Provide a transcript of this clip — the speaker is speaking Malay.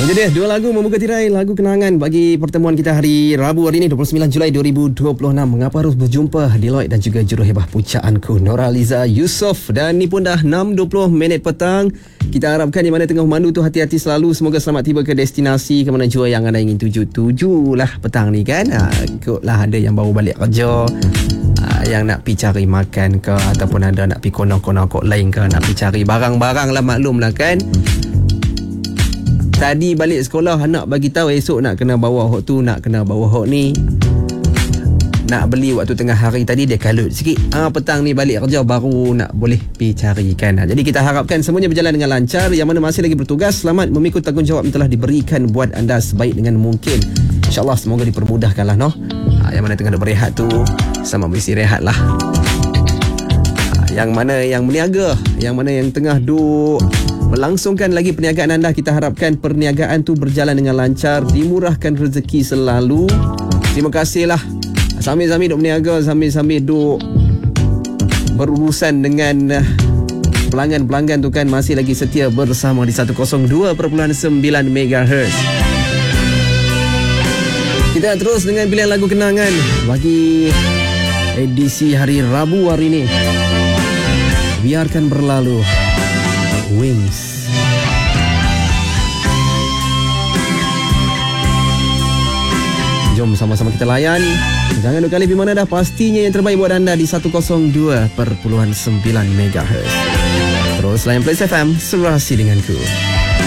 Itu dia dua lagu membuka tirai lagu kenangan bagi pertemuan kita hari Rabu hari ini 29 Julai 2026. Mengapa harus berjumpa Deloitte dan juga juruhebah pucaanku Noraliza Yusof. Dan ni pun dah 6.20 petang. Kita harapkan yang mana tengah memandu tu hati-hati selalu. Semoga selamat tiba ke destinasi ke mana jua yang anda ingin tuju lah petang ni kan. Ikutlah ada yang baru balik kerja, yang nak pergi cari makan ke, ataupun ada nak pergi konong-konong kok lain ke, nak pergi cari barang-barang lah, maklum lah kan. Tadi balik sekolah anak bagi tahu esok nak kena bawa hok tu, nak kena bawa hok ni. Nak beli waktu tengah hari tadi dia kalut sikit. Petang ni balik kerja baru nak boleh pergi cari kan. Jadi kita harapkan semuanya berjalan dengan lancar. Yang mana masih lagi bertugas, selamat memikul tanggungjawab yang telah diberikan buat anda sebaik dengan mungkin. InsyaAllah semoga dipermudahkan lah Yang mana tengah nak berehat tu, sama beristirahat lah. Yang mana yang meniaga, yang mana yang tengah duk melangsungkan lagi perniagaan anda, kita harapkan perniagaan tu berjalan dengan lancar, dimurahkan rezeki selalu. Terima kasih lah sambil-sambil duk berniaga, sambil-sambil duk berurusan dengan pelanggan-pelanggan tu kan, masih lagi setia bersama di 102.9 MHz. Kita terus dengan pilihan lagu kenangan bagi edisi hari Rabu hari ini. Biarkan berlalu, Wings. Jom sama-sama kita layan. Jangan dua kali pergi mana dah. Pastinya yang terbaik buat anda di 102.9 MHz. Terus layan Plains FM, serasi denganku.